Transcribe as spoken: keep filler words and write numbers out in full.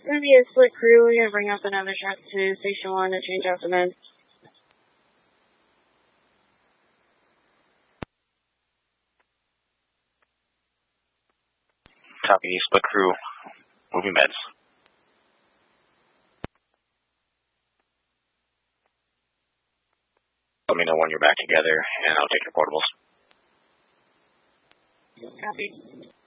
Gonna be a split crew. We're gonna bring up another truck to Station One to change out the men. Copy, split crew, moving meds. Let me know when you're back together, and I'll take your portables. Copy.